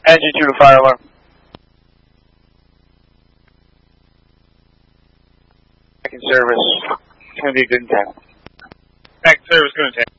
Engine 2 to fire alarm. Back in service. It's going to be a good time. Back to service, good intent.